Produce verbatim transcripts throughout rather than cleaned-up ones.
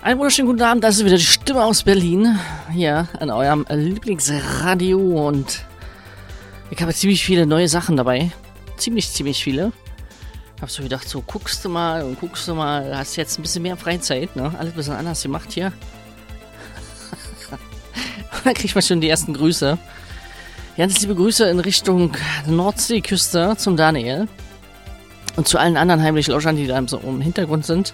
Einen wunderschönen guten Abend, das ist wieder die Stimme aus Berlin, hier an eurem Lieblingsradio und ich habe ziemlich viele neue Sachen dabei, ziemlich, ziemlich viele. Hab so gedacht, so guckst du mal und guckst du mal, hast jetzt ein bisschen mehr Freizeit, ne? Alles ein bisschen anders gemacht hier. Und dann kriegt man schon die ersten Grüße. Ganz liebe Grüße in Richtung Nordseeküste zum Daniel und zu allen anderen heimlichen Lauschern, die da so im Hintergrund sind.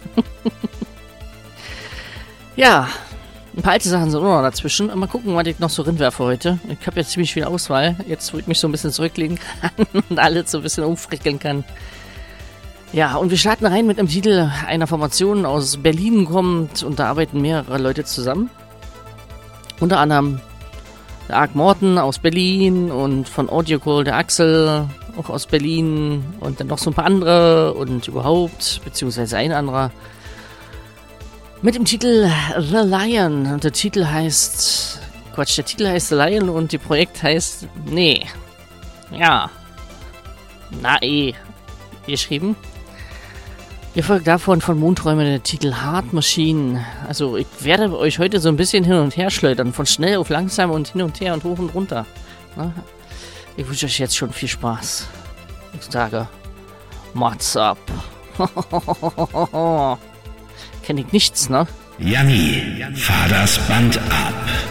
Ja, ein paar alte Sachen sind auch noch dazwischen. Mal gucken, was ich noch so rinwerfe heute. Ich habe jetzt ziemlich viel Auswahl. Jetzt, wo ich mich so ein bisschen zurücklegen kann und alles so ein bisschen umfrickeln kann. Ja, und wir starten rein mit einem Titel einer Formation aus Berlin kommt. Und da arbeiten mehrere Leute zusammen. Unter anderem der Ark Morten aus Berlin und von Audiocall der Axel, auch aus Berlin. Und dann noch so ein paar andere und überhaupt, beziehungsweise ein anderer. Mit dem Titel The Lion. Und der Titel heißt... Quatsch, der Titel heißt The Lion und die Projekt heißt... Nee. Ja. Na eh. Geschrieben. Ihr folgt davon von Mondträume der Titel Hard Machine. Also ich werde euch heute so ein bisschen hin und her schleudern. Von schnell auf langsam und hin und her und hoch und runter. Na? Ich wünsche euch jetzt schon viel Spaß. Ich sage... What's up? Kenn ich nichts, ne? Janni, fahr das Band ab.